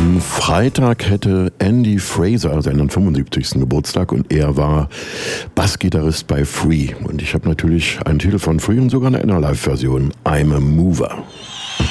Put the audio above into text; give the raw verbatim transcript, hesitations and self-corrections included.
Am Freitag hätte Andy Fraser seinen fünfundsiebzigsten Geburtstag und er war Bassgitarrist bei Free. Und ich habe natürlich einen Titel von Free und sogar eine Inner-Live-Version, I'm a Mover.